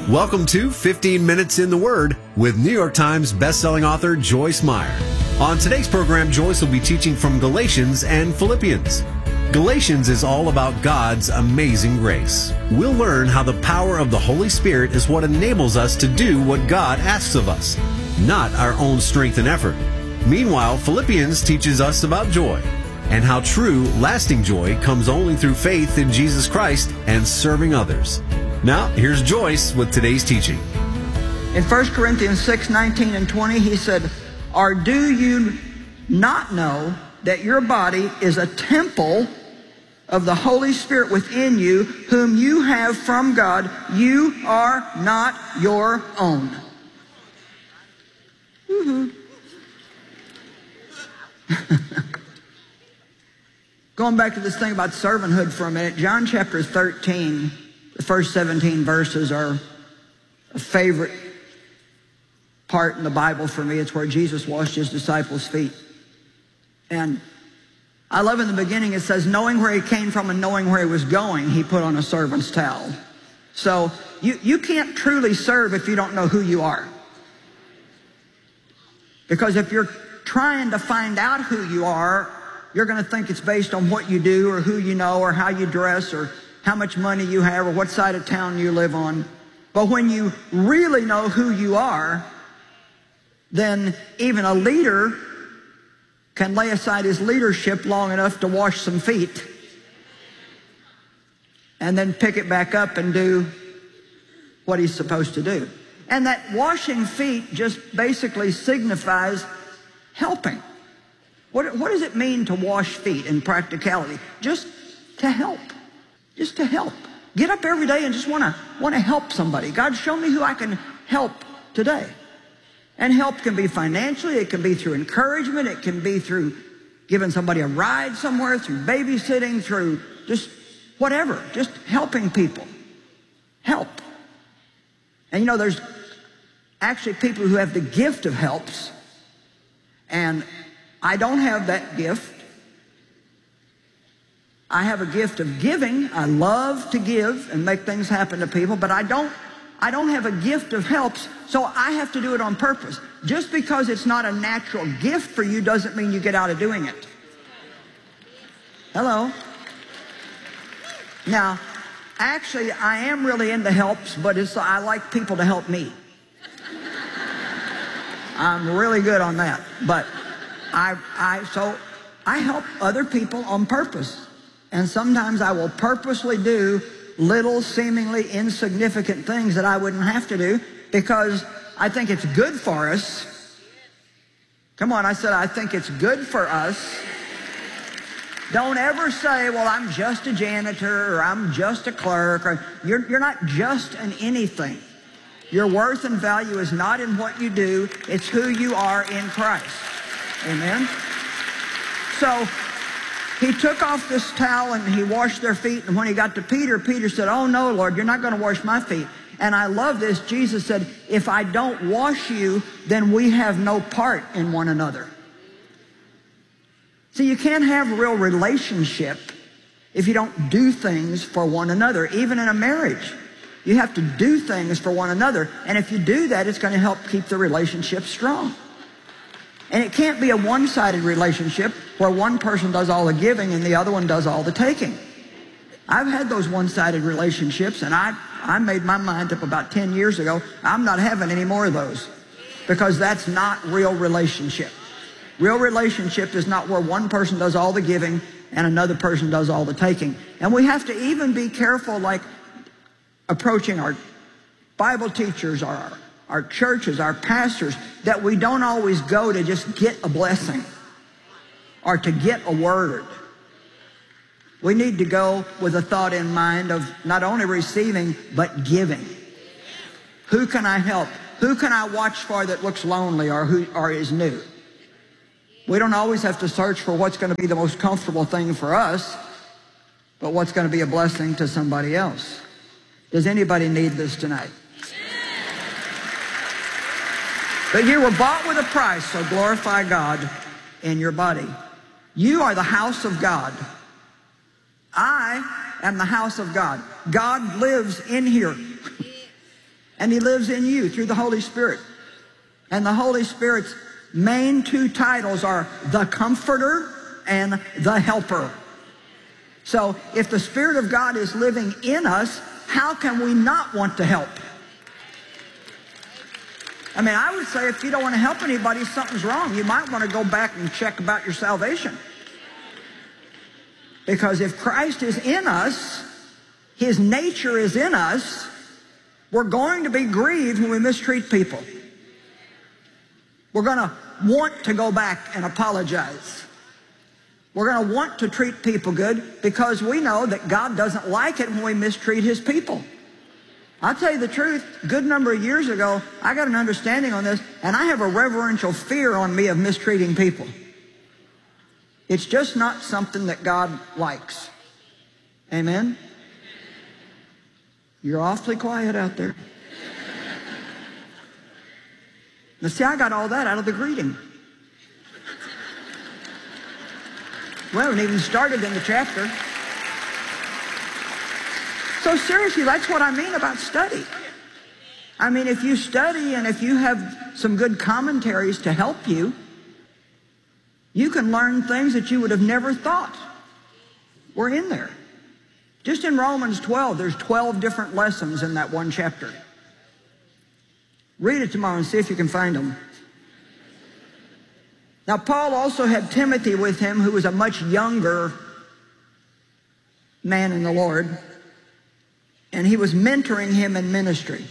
Welcome to 15 Minutes in the Word with New York Times bestselling author Joyce Meyer. On today's program, Joyce will be teaching from Galatians and Philippians. Galatians is all about God's amazing grace. We'll learn how the power of the Holy Spirit is what enables us to do what God asks of us, not our own strength and effort. Meanwhile, Philippians teaches us about joy and how true, lasting joy comes only through faith in Jesus Christ and serving others. Now, here's Joyce with today's teaching. In 1 Corinthians 6:19 and 20, he said, "Or do you not know that your body is a temple of the Holy Spirit within you, whom you have from God? You are not your own." Going back to this thing about servanthood for a minute, John chapter 13, the first 17 verses are a favorite part in the Bible for me. It's where Jesus washed his disciples' feet. And I love in the beginning it says, knowing where he came from and knowing where he was going, he put on a servant's towel. So you can't truly serve if you don't know who you are. Because if you're trying to find out who you are, you're going to think it's based on what you do or who you know or how you dress or how much money you have or what side of town you live on. But when you really know who you are, then even a leader can lay aside his leadership long enough to wash some feet and then pick it back up and do what he's supposed to do. And that washing feet just basically signifies helping. What does it mean to wash feet in practicality? Just to help. Just to help. Get up every day and just want to help somebody. God, show me who I can help today. And help can be financially, it can be through encouragement, it can be through giving somebody a ride somewhere, through babysitting, through just whatever, just helping people. Help. And you know, there's actually people who have the gift of helps, and I don't have that gift. I have a gift of giving. I love to give and make things happen to people, but I don't have a gift of helps, so I have to do it on purpose. Just because it's not a natural gift for you doesn't mean you get out of doing it. Hello? Now, actually, I am really into helps, but I like people to help me. I'm really good on that. But so I help other people on purpose. And sometimes I will purposely do little, seemingly insignificant things that I wouldn't have to do because I think it's good for us. Come on, I said I think it's good for us. Don't ever say, well, I'm just a janitor or I'm just a clerk. Or you're not just an anything. Your worth and value is not in what you do. It's who you are in Christ. Amen? So he took off this towel and he washed their feet. And when he got to Peter, Peter said, "Oh no, Lord, you're not going to wash my feet." And I love this. Jesus said, "If I don't wash you, then we have no part in one another." See, you can't have a real relationship if you don't do things for one another. Even in a marriage, you have to do things for one another. And if you do that, it's going to help keep the relationship strong. And it can't be a one-sided relationship where one person does all the giving and the other one does all the taking. I've had those one-sided relationships, and I made my mind up about 10 years ago. I'm not having any more of those because that's not real relationship. Real relationship is not where one person does all the giving and another person does all the taking. And we have to even be careful, like approaching our Bible teachers, our churches, our pastors, that we don't always go to just get a blessing or to get a word. We need to go with a thought in mind of not only receiving, but giving. Who can I help? Who can I watch for that looks lonely or is new? We don't always have to search for what's going to be the most comfortable thing for us, but what's going to be a blessing to somebody else. Does anybody need this tonight? But you were bought with a price, so glorify God in your body. You are the house of God. I am the house of God. God lives in here. And He lives in you through the Holy Spirit. And the Holy Spirit's main two titles are the Comforter and the Helper. So if the Spirit of God is living in us, how can we not want to help? I mean, I would say if you don't want to help anybody, something's wrong. You might want to go back and check about your salvation. Because if Christ is in us, His nature is in us, we're going to be grieved when we mistreat people. We're going to want to go back and apologize. We're going to want to treat people good because we know that God doesn't like it when we mistreat His people. I'll tell you the truth, a good number of years ago, I got an understanding on this, and I have a reverential fear on me of mistreating people. It's just not something that God likes. Amen? You're awfully quiet out there. Now see, I got all that out of the greeting. We haven't even started in the chapter. So seriously, that's what I mean about study. I mean, if you study and if you have some good commentaries to help you, you can learn things that you would have never thought were in there. Just in Romans 12, there's 12 different lessons in that one chapter. Read it tomorrow and see if you can find them. Now, Paul also had Timothy with him, who was a much younger man in the Lord, and he was mentoring him in ministry.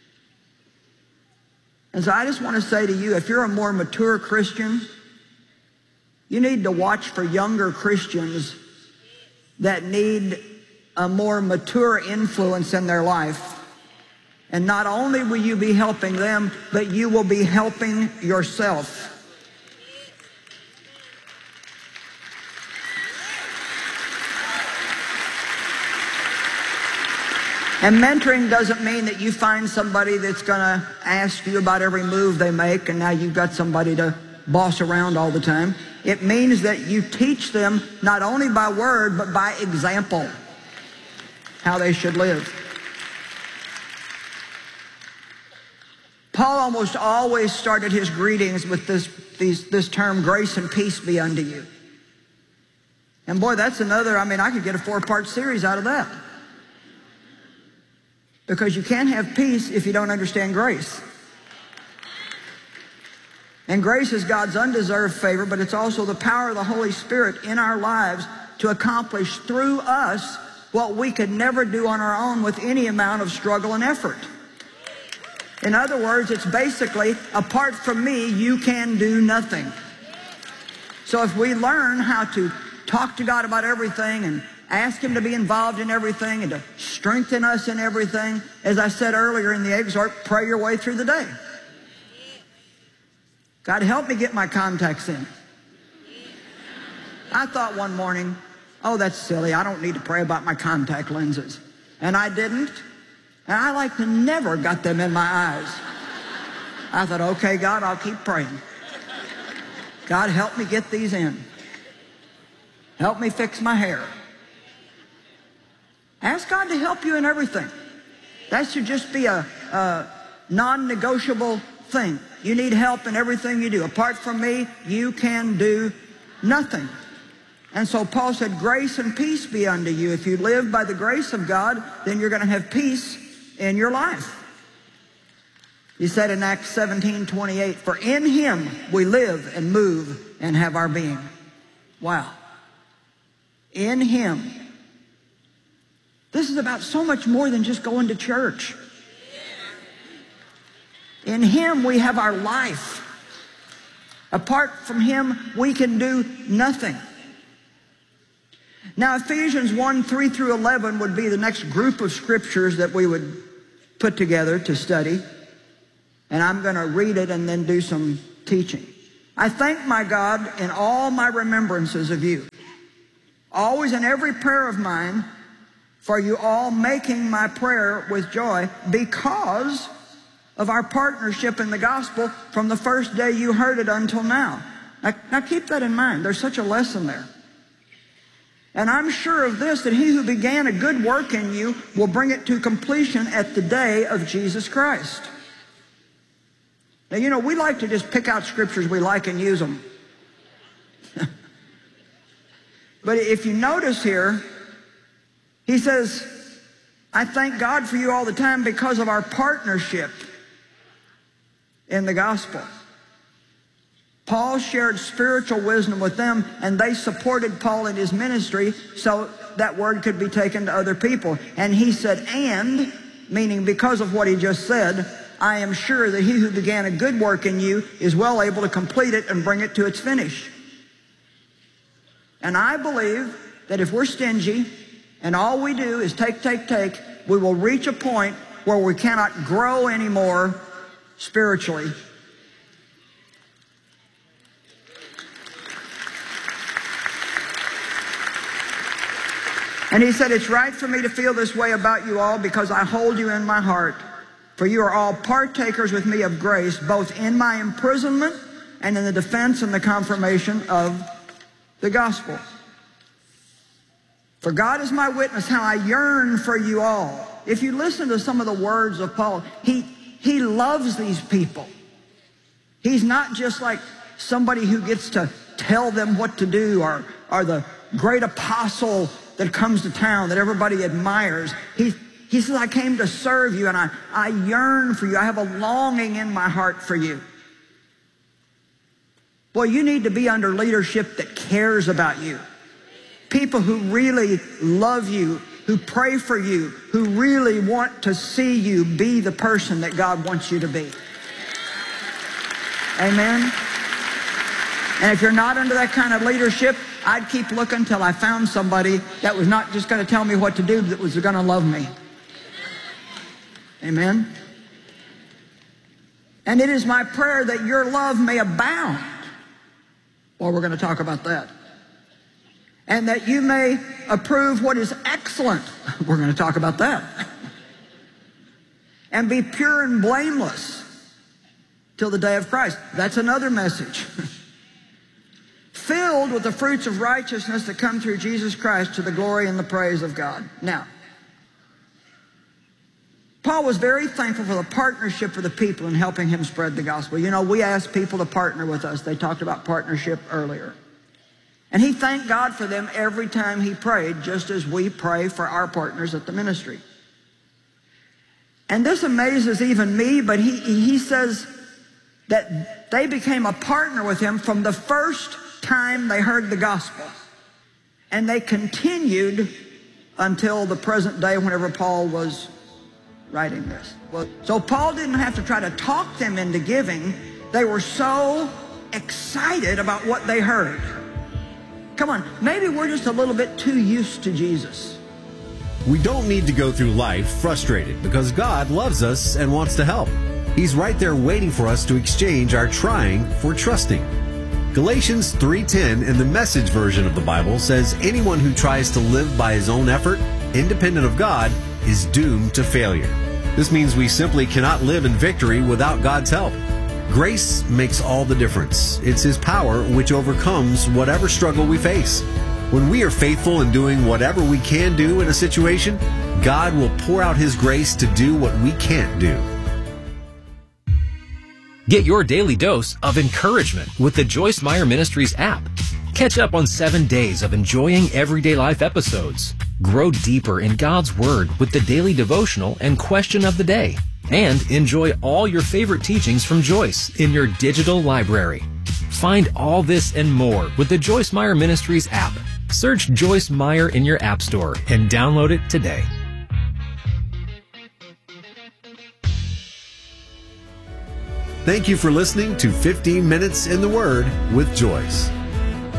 And so I just want to say to you, if you're a more mature Christian, you need to watch for younger Christians that need a more mature influence in their life. And not only will you be helping them, but you will be helping yourself. And mentoring doesn't mean that you find somebody that's going to ask you about every move they make and now you've got somebody to boss around all the time. It means that you teach them not only by word but by example how they should live. Paul almost always started his greetings with this term, grace and peace be unto you. And boy, that's another, I mean, I could get a 4-part series out of that. Because you can't have peace if you don't understand grace. And grace is God's undeserved favor, but it's also the power of the Holy Spirit in our lives to accomplish through us what we could never do on our own with any amount of struggle and effort. In other words, it's basically, apart from me, you can do nothing. So if we learn how to talk to God about everything and ask Him to be involved in everything and to strengthen us in everything, as I said earlier in the exhort, pray your way through the day. God, help me get my contacts in. I thought one morning, oh, that's silly. I don't need to pray about my contact lenses. And I didn't. And I like to never got them in my eyes. I thought, okay, God, I'll keep praying. God, help me get these in. Help me fix my hair. Ask God to help you in everything. That should just be a non-negotiable thing. You need help in everything you do. Apart from me, you can do nothing. And so Paul said, grace and peace be unto you. If you live by the grace of God, then you're going to have peace in your life. He said in Acts 17:28, for in Him we live and move and have our being. Wow. In Him. This is about so much more than just going to church. In Him we have our life. Apart from Him, we can do nothing. Now, Ephesians 1:3 through 11 would be the next group of scriptures that we would put together to study. And I'm going to read it and then do some teaching. I thank my God in all my remembrances of you, always in every prayer of mine, for you all making my prayer with joy because of our partnership in the gospel from the first day you heard it until now. Now keep that in mind. There's such a lesson there. And I'm sure of this, that he who began a good work in you will bring it to completion at the day of Jesus Christ. Now, you know, we like to just pick out scriptures we like and use them. But if you notice here, he says, I thank God for you all the time because of our partnership in the gospel. Paul shared spiritual wisdom with them, and they supported Paul in his ministry so that word could be taken to other people. And he said, and, meaning because of what he just said, I am sure that he who began a good work in you is well able to complete it and bring it to its finish. And I believe that if we're stingy and all we do is take, we will reach a point where we cannot grow anymore spiritually. And he said, it's right for me to feel this way about you all because I hold you in my heart. For you are all partakers with me of grace, both in my imprisonment and in the defense and the confirmation of the gospel. For God is my witness how I yearn for you all. If you listen to some of the words of Paul, he loves these people. He's not just like somebody who gets to tell them what to do, or the great apostle that comes to town that everybody admires. He says, I came to serve you, and I yearn for you. I have a longing in my heart for you. Boy, you need to be under leadership that cares about you. People who really love you, who pray for you, who really want to see you be the person that God wants you to be. Amen? And if you're not under that kind of leadership, I'd keep looking till I found somebody that was not just going to tell me what to do, that was going to love me. Amen? And it is my prayer that your love may abound. Well, we're going to talk about that. And that you may approve what is excellent. We're going to talk about that. And be pure and blameless till the day of Christ. That's another message. Filled with the fruits of righteousness that come through Jesus Christ to the glory and the praise of God. Now, Paul was very thankful for the partnership of the people in helping him spread the gospel. You know, we asked people to partner with us. They talked about partnership earlier. And he thanked God for them every time he prayed, just as we pray for our partners at the ministry. And this amazes even me, but he says that they became a partner with him from the first time they heard the gospel. And they continued until the present day whenever Paul was writing this. So Paul didn't have to try to talk them into giving. They were so excited about what they heard. Come on, maybe we're just a little bit too used to Jesus. We don't need to go through life frustrated because God loves us and wants to help. He's right there waiting for us to exchange our trying for trusting. Galatians 3:10 in the Message version of the Bible says anyone who tries to live by his own effort, independent of God, is doomed to failure. This means we simply cannot live in victory without God's help. Grace makes all the difference. It's His power which overcomes whatever struggle we face. When we are faithful in doing whatever we can do in a situation, God will pour out His grace to do what we can't do. Get your daily dose of encouragement with the Joyce Meyer Ministries app. Catch up on 7 days of enjoying everyday life episodes. Grow deeper in God's Word with the daily devotional and question of the day. And enjoy all your favorite teachings from Joyce in your digital library. Find all this and more with the Joyce Meyer Ministries app. Search Joyce Meyer in your app store and download it today. Thank you for listening to 15 Minutes in the Word with Joyce.